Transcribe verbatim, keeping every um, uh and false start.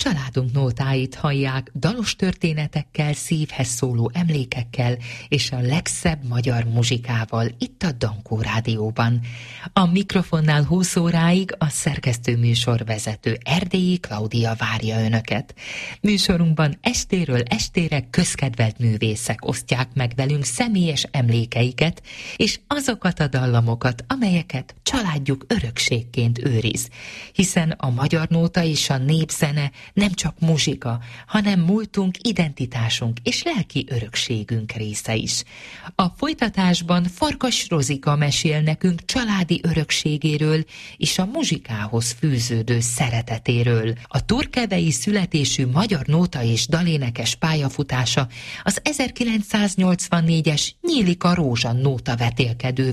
Családunk nótáit hallják dalos történetekkel, szívhez szóló emlékekkel és a legszebb magyar muzsikával itt a Dankó Rádióban. A mikrofonnál húsz óráig a szerkesztő műsorvezető Erdélyi Klaudia várja önöket. Műsorunkban estéről estére közkedvelt művészek osztják meg velünk személyes emlékeiket és azokat a dallamokat, amelyeket családjuk örökségként őriz. Hiszen a magyar nóta és a népzene nem csak muzsika, hanem múltunk, identitásunk és lelki örökségünk része is. A folytatásban Farkas Rozika mesél nekünk családi örökségéről és a muzsikához fűződő szeretetéről. A turkevei születésű magyar nóta és dalénekes pályafutása az ezerkilencszáznyolcvannégyes Nyílik a rózsa nóta vetélkedő